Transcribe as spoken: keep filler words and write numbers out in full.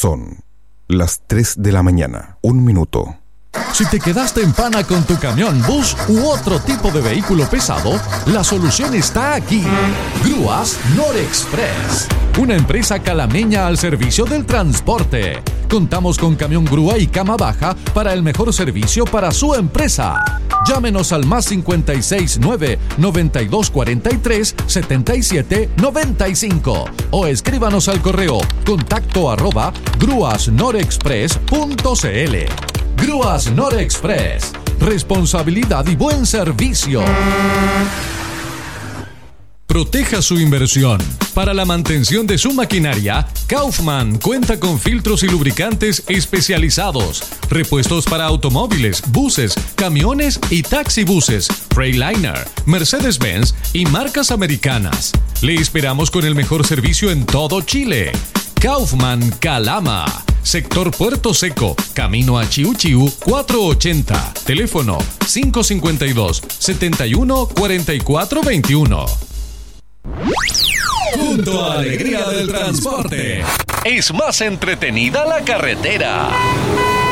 Son las tres de la mañana, un minuto. Si te quedaste en pana con tu camión, bus u otro tipo de vehículo pesado, la solución está aquí. Grúas Norexpress, una empresa calameña al servicio del transporte. Contamos con camión grúa y cama baja para el mejor servicio para su empresa. Llámenos al más cincuenta y seis nueve, noventa y dos cuarenta y tres, setenta y siete noventa y cinco o escríbanos al correo contacto arroba grúas norexpress punto cl. Grúas Norexpress, responsabilidad y buen servicio. Proteja su inversión. Para la mantención de su maquinaria, Kaufman cuenta con filtros y lubricantes especializados, repuestos para automóviles, buses, camiones y taxibuses, Freightliner, Mercedes-Benz y marcas americanas. Le esperamos con el mejor servicio en todo Chile. Kaufman Calama, sector Puerto Seco, camino a Chiu Chiu cuatrocientos ochenta, teléfono cinco cinco dos, siete uno, cuatro cuatro dos uno. Junto a Alegría del Transporte, es más entretenida la carretera.